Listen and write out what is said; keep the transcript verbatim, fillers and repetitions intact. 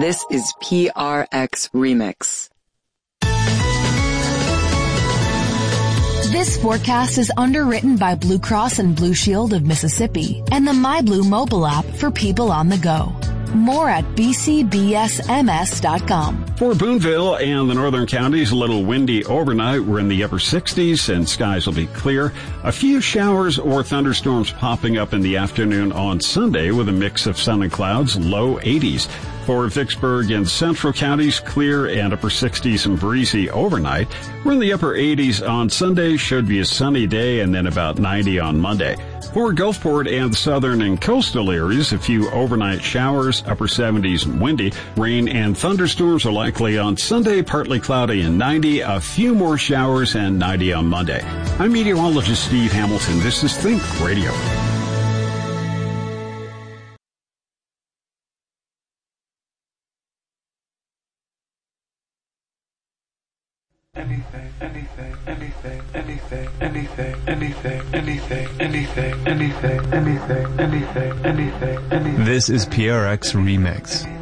This is P R X Remix. This forecast is underwritten by Blue Cross and Blue Shield of Mississippi and the MyBlue mobile app for people on the go. More at b c b s m s dot com. For Boonville and the northern counties, a little windy overnight. We're in the upper sixties and skies will be clear. A few showers or thunderstorms popping up in the afternoon on Sunday with a mix of sun and clouds, low eighties. For Vicksburg and central counties, clear and upper sixties and breezy overnight. We're in the upper eighties on Sunday, should be a sunny day, and then about ninety on Monday. For Gulfport and the southern and coastal areas, a few overnight showers, upper seventies and windy. Rain and thunderstorms are likely on Sunday, partly cloudy and ninety. A few more showers and ninety on Monday. I'm meteorologist Steve Hamilton. This is Think Radio. Anything, anything, anything, anything, anything, anything, anything, anything, anything, anything, anything, anything, anything. This is P R X Remix.